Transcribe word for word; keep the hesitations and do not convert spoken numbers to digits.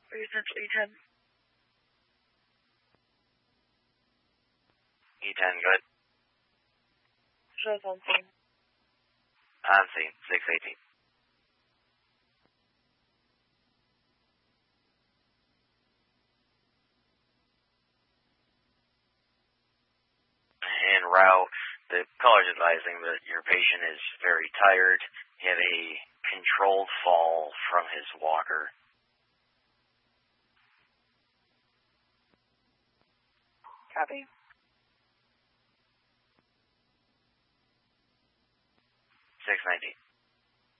For your central E ten. E ten, good. Shows on scene. On scene, six eighteen. En route, the caller's advising that your patient is very tired. He had a controlled fall from his walker. Copy. six nineteen.